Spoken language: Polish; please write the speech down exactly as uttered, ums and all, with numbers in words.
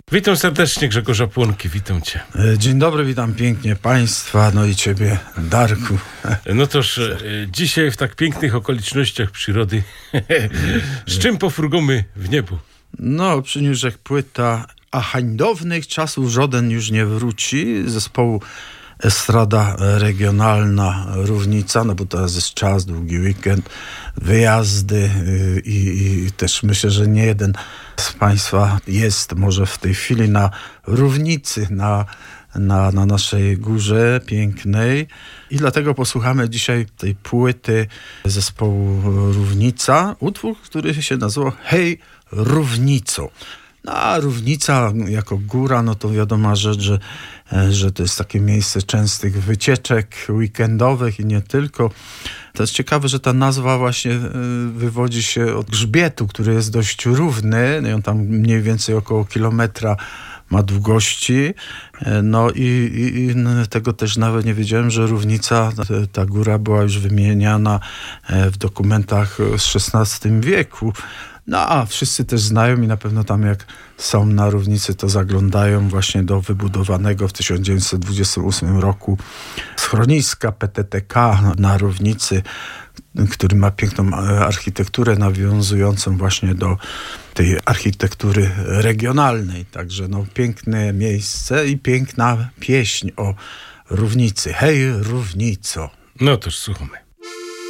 Witam serdecznie, Grzegorz Płonki, witam cię. Dzień dobry, witam pięknie państwa, no i ciebie, Darku. No toż e, dzisiaj w tak pięknych okolicznościach przyrody, z czym pofrugamy w niebu? No, przyniósł płyta, a hańdownych czasów żaden już nie wróci, zespołu Estrada Regionalna Równica, no bo teraz jest czas, długi weekend, wyjazdy i, i też myślę, że nie jeden z państwa jest może w tej chwili na Równicy, na, na, na naszej górze pięknej i dlatego posłuchamy dzisiaj tej płyty zespołu Równica, utwór, który się nazywa Hej Równico. No, a Równica jako góra, no to wiadoma rzecz, że, że to jest takie miejsce częstych wycieczek weekendowych i nie tylko. To jest ciekawe, że ta nazwa właśnie wywodzi się od grzbietu, który jest dość równy. On tam mniej więcej około kilometra ma długości. No i, i, i tego też nawet nie wiedziałem, że Równica, ta góra była już wymieniana w dokumentach z szesnastego wieku. No a wszyscy też znają i na pewno tam jak są na Równicy, to zaglądają właśnie do wybudowanego w tysiąc dziewięćset dwudziestym ósmym roku schroniska P T T K na Równicy, który ma piękną architekturę nawiązującą właśnie do tej architektury regionalnej. Także no piękne miejsce i piękna pieśń o Równicy. Hej Równico. No toż słuchamy.